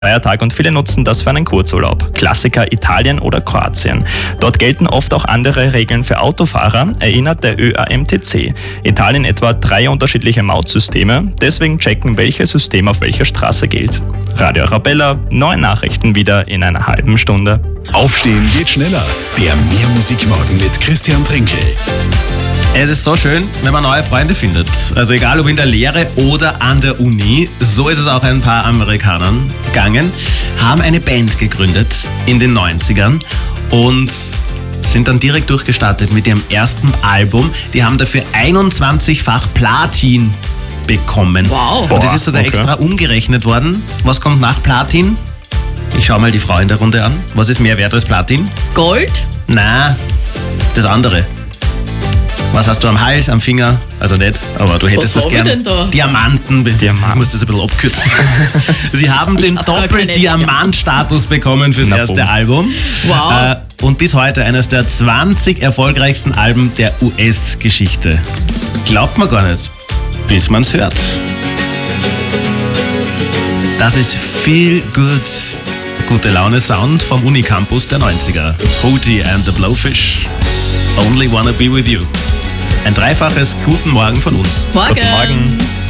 Feiertag und viele nutzen das für einen Kurzurlaub. Klassiker Italien oder Kroatien. Dort gelten oft auch andere Regeln für Autofahrer, erinnert der ÖAMTC. Italien etwa 3 unterschiedliche Mautsysteme, deswegen checken, welches System auf welcher Straße gilt. Radio Arabella, neue Nachrichten wieder in einer halben Stunde. Aufstehen geht schneller. Der Mehrmusikmorgen mit Christian Trinkel. Es ist so schön, wenn man neue Freunde findet. Also egal ob in der Lehre oder an der Uni, so ist es auch ein paar Amerikanern gegangen, haben eine Band gegründet in den 90ern und sind dann direkt durchgestartet mit ihrem ersten Album. Die haben dafür 21-fach Platin bekommen. Wow. Und das ist sogar extra umgerechnet worden. Was kommt nach Platin? Ich schau mal die Frau in der Runde an. Was ist mehr wert als Platin? Gold? Na, das andere. Was hast du am Hals, am Finger? Also nicht, aber du hättest Was das hab ich gern. denn da? Diamanten. Ich muss das ein bisschen abkürzen. Sie haben den hab gar kein Doppel-Diamant-Status bekommen fürs erste Album. Wow. Und bis heute eines der 20 erfolgreichsten Alben der US-Geschichte. Glaubt man gar nicht, bis man es hört. Das ist Feel Good. Gute Laune-Sound vom Unicampus der 90er. Hootie and the Blowfish. Only wanna be with you. Ein dreifaches Guten Morgen von uns. Morgen. Guten Morgen.